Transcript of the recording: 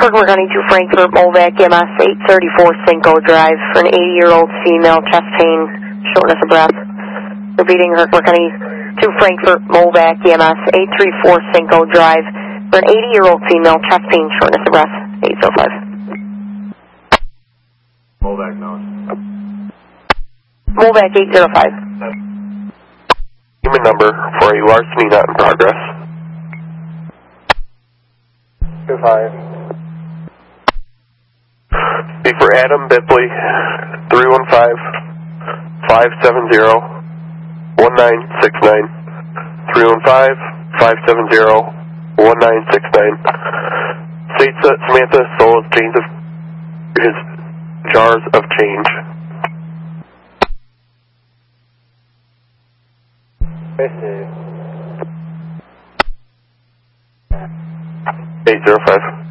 We're going to Frankfurt, Molvac, MS 834 Cinco Drive for an 80-year-old female, chest pain, shortness of breath. Repeating, we're going to Frankfurt, Molvac, MS 834 Cinco Drive for an 80-year-old female, chest pain, shortness of breath, 805. Molvac known. Molvac 805. Human number for a larceny not in progress. 25. Be for Adam Bipley, 315-570-1969. 315-570-1969. Samantha sold his jars of change. 805.